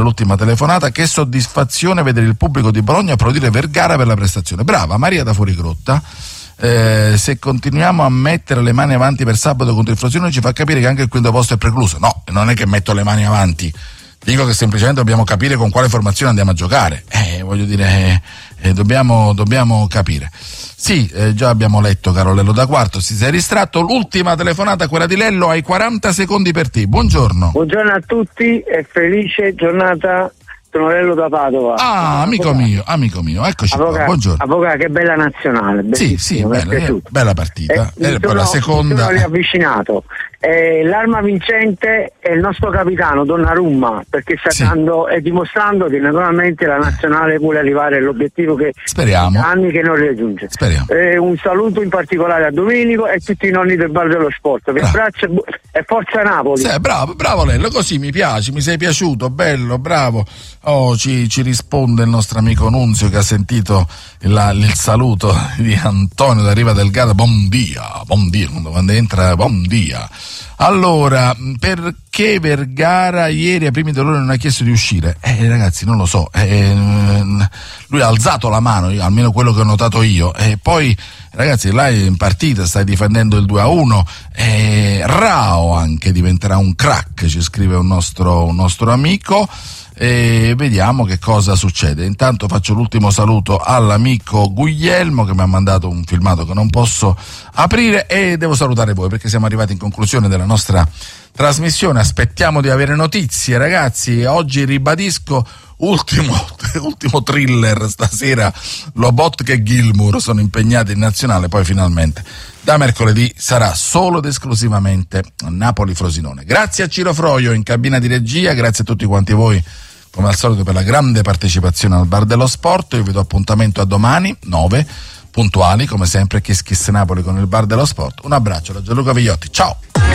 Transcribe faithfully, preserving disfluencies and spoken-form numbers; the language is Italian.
l'ultima telefonata. Che soddisfazione vedere il pubblico di Bologna applaudire Vergara per la prestazione. Brava Maria da Fuorigrotta. Eh, se continuiamo a mettere le mani avanti per sabato contro il Frosinone ci fa capire che anche il quinto posto è precluso. No, non è che metto le mani avanti, dico che semplicemente dobbiamo capire con quale formazione andiamo a giocare. Eh, voglio dire, eh, eh, dobbiamo, dobbiamo capire. Sì, eh, già abbiamo letto Carolello da Quarto, si sei distratto. L'ultima telefonata, quella di Lello, hai quaranta secondi per te. Buongiorno. Buongiorno a tutti e felice giornata. Sono Lello da Padova. Ah, amico avvocato. mio, amico mio, eccoci avvocato, qua, buongiorno. Avvocato, che bella nazionale. Sì, sì, bella, eh, bella partita. Eh, eh, poi la seconda. Mi sono riavvicinato. Eh, l'arma vincente è il nostro capitano Donnarumma, perché sta sì. dando e dimostrando che naturalmente la nazionale vuole arrivare all'obiettivo che speriamo anni che non raggiunge. Speriamo. Eh, un saluto in particolare a Domenico e tutti i nonni del Bar dello Sport. Vi abbraccio e forza Napoli. Sì, bravo, bravo Lello, così mi piace, mi sei piaciuto, bello, bravo. Oh, ci, ci risponde il nostro amico Nunzio che ha sentito il, il saluto di Antonio da Riva del Garda. Buon dia, buon dia, quando entra, buon dia. Allora, perché Vergara ieri ai primi dolori non ha chiesto di uscire? Eh ragazzi, non lo so, eh, lui ha alzato la mano, io, almeno quello che ho notato io, e poi ragazzi là in partita stai difendendo il due a uno, eh, Rao anche diventerà un crack, ci scrive un nostro, un nostro amico. E vediamo che cosa succede. Intanto faccio l'ultimo saluto all'amico Guglielmo che mi ha mandato un filmato che non posso aprire, e devo salutare voi perché siamo arrivati in conclusione della nostra trasmissione. Aspettiamo di avere notizie, ragazzi. Oggi ribadisco, ultimo, ultimo thriller stasera, Lobotka e Gilmour sono impegnati in nazionale, poi finalmente da mercoledì sarà solo ed esclusivamente Napoli-Frosinone. Grazie a Ciro Froio in cabina di regia, grazie a tutti quanti voi come al solito per la grande partecipazione al Bar dello Sport. Io vi do appuntamento a domani nove puntuali come sempre Kiss Kiss Napoli con il Bar dello Sport. Un abbraccio da Gianluca Vigliotti, ciao.